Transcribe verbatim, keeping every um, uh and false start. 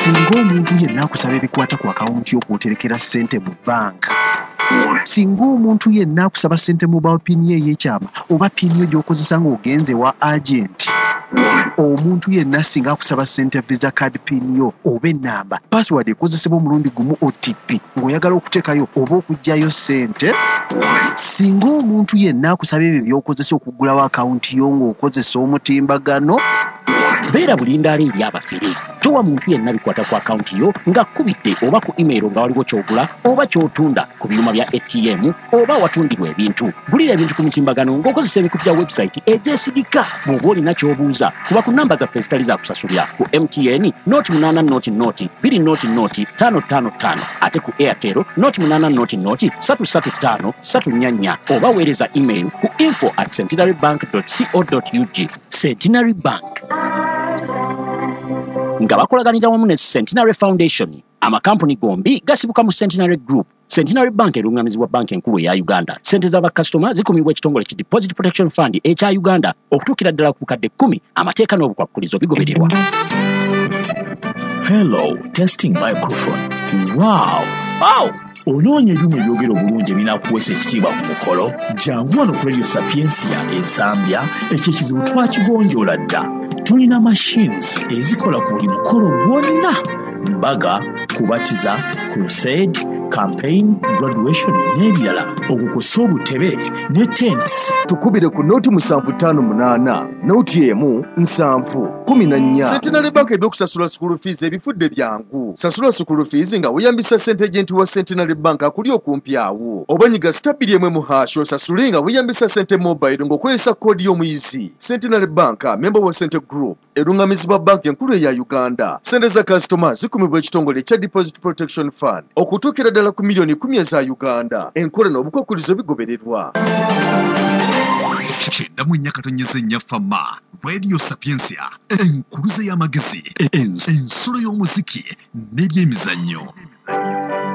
singa omuntu yenna akusaba ebikwata ku akawunti yo kw'oterekera ssente mu banka, singa omuntu yenna akusaba ssente mu bapini ye ey'ekyama oba pini yo gy'okozesa ng'ogenze wa agenti, omuntu yenna singa akusaba ssente visa card pini yo oba ennamba password ekozesebwa omulundi gumu O T P ng'oyagala okuteekayo oba okuggyayo ssente, singa omuntu yenna akusaba ebyo by'okozesa okuggulawo akawunti yo ng'okozesa omutimbagano, beera bulindaala eri abafere. Towa muntu yenna bikwata ku akawunti yo nga kkubidde oba ku email nga waliwo ky'ogula oba ky'otunda ku byuma bya A T M oba watundirwa ebintu. Gulira ebintu ku mutimbagano ng'okozesa ebikutu bya website egyesigika. Bw'oba olina ky'obuuza kuba ku namba zaffe ezitali za kusasulira ku M T N noti munaana noti noti bbiri noti noti ttaano ttaano ttaano ate ku Airtel noti munaana noti noti ssatu ssatu ttaano ssatu nnya nnya oba weereza email ku info at centenarybank dot co dot U G. Centenary Bank nga bakolaganira wamu ne Centenary Foundation, amakampuni gombi gasibuka mu Centenary Group. Centenary Bank erungamizibwa banki enkulu eya Uganda. Sente z'abakasitoma zikumibwa ekitongole ki Deposit Protection Fund ekya Uganda okutuukira ddala ku bukadde kkumi, amateeka n'obukwakkulizo bigobererwa. Hello, testing microphone. Wow! Wow! Onoonya ebyuma ebyogera obulungi ebinaakuweesa ekitiibwa ku mukolo? Jangu wano ku Radio Sapiensia ensambya, ekyo ekizibu twakigonjoola dda. Tulina machines ezikola ku buli mukolo gwonna: mbaga, kubatiza, crusade, campaign, graduation n'ebirala. Okukusa obutebe ne tents. Tukubire ku noti musanvu ttaano munaana, noti emu nsanvu kumi na nnya. Centenary Bank ebyokusasula school fees ebifudde byangu. Sasula school fees nga weeyambisa ssente agenti wa Centenary Bank akuli okumpi awo. Oba nyiga stabili emwe mu hash osasule nga weeyambisa ssente mobile ng'okozesa koodi y'omuyizi. Centenary Bank, member wa Centre Group, erungamizibwa banki enkulu eya Uganda. Ssente za kasitoma zikumibwa ekitongole ekya Deposit Protection Fund okutuukira ddala ku miliyoni kumi eza Uganda. Enkola n'obukwakkulizo bigobererwa. Kyenda mu nnya katonyeza ennya fama Radio Sapiensia, enkuluze y'amagezi, ensulo y'omuziki n'ebyemizannyo.